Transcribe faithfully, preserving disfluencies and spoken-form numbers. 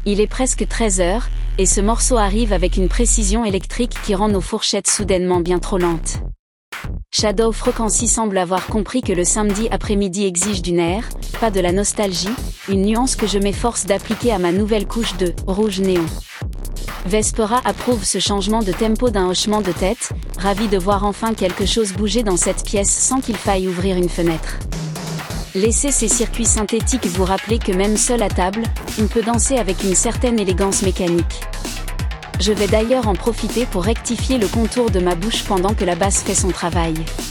Il est presque treize heures, et ce morceau arrive avec une précision électrique qui rend nos fourchettes soudainement bien trop lentes. Shadow Frequency semble avoir compris que le samedi après-midi exige du nerf, pas de la nostalgie, une nuance que je m'efforce d'appliquer à ma nouvelle couche de rouge néon. Vespera approuve ce changement de tempo d'un hochement de tête, ravi de voir enfin quelque chose bouger dans cette pièce sans qu'il faille ouvrir une fenêtre. Laissez ces circuits synthétiques vous rappeler que même seul à table, on peut danser avec une certaine élégance mécanique. Je vais d'ailleurs en profiter pour rectifier le contour de ma bouche pendant que la basse fait son travail.